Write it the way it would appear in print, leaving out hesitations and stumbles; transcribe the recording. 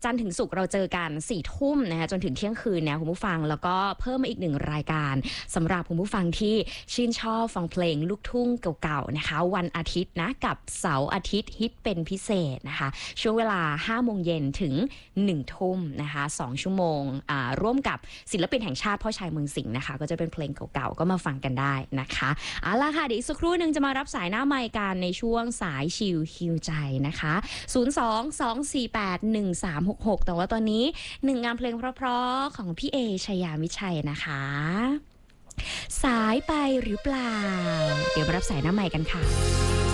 จันทร์ถึงศุกร์เราเจอกัน4 ทุ่มนะคะจนถึงเที่ยงคืนนะคุณผู้ฟังแล้วก็เพิ่มมาอีก1รายการสำหรับคุณผู้ฟังที่ชื่นชอบฟังเพลงลูกทุ่งเก่าๆนะคะวันอาทิตย์นะกับเสาร์อาทิตย์ฮิตเป็นพิเศษนะคะช่วงเวลา 5 โมงเย็นถึง 1 ทุ่มนะคะ2 ชั่วโมงร่วมกับศิลปินแห่งชาติพ่อชายเมืองสิงห์นะคะก็จะเป็นเพลงเก่าๆก็มาฟังกันได้นะคะเอาล่ะค่ะเดี๋ยวอีกสักครู่นึงจะมารับสายหน้าไมค์กันในช่วงสายชิลฮิวใจนะคะ02-248-1366แต่ว่าตอนนี้1 งานเพลงเพราะๆของพี่เอชยามิชัยนะคะสายไปหรือเปล่าเดี๋ยวมารับสายหน้าไมค์กันค่ะ